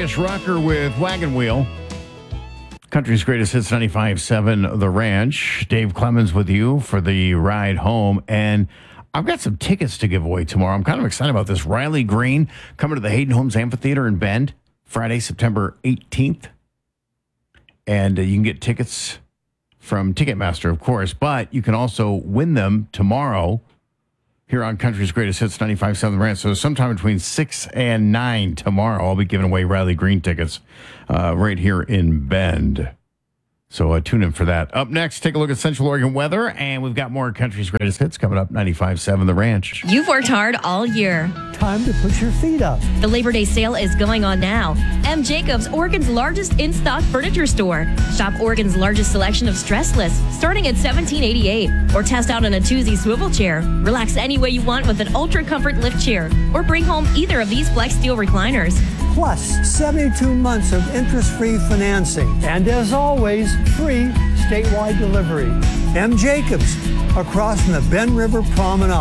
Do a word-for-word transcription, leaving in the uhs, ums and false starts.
Darius Rucker with Wagon Wheel. Country's greatest hits, ninety-five seven The Ranch. Dave Clemens with you for the ride home. And I've got some tickets to give away tomorrow. I'm kind of excited about this. Riley Green coming to the Hayden Homes Amphitheater in Bend, Friday, September eighteenth. And uh, you can get tickets from Ticketmaster, of course, but you can also win them tomorrow here on Country's Greatest Hits, ninety-five seven The Ranch. So sometime between six and nine tomorrow, I'll be giving away Riley Green tickets uh, right here in Bend. So uh, tune in for that. Up next, take a look at Central Oregon weather, and we've got more Country's Greatest Hits coming up, ninety-five seven The Ranch. You've worked hard all year. Time to put your feet up. The Labor Day sale is going on now. M. Jacobs, Oregon's largest in-stock furniture store. Shop Oregon's largest selection of stressless, starting at seventeen eighty-eight. Or test out an Atuzzi swivel chair. Relax any way you want with an Ultra Comfort lift chair. Or bring home either of these Flex Steel recliners. Plus seventy-two months of interest-free financing. And as always, free statewide delivery. M. Jacobs, across from the Bend River Promenade.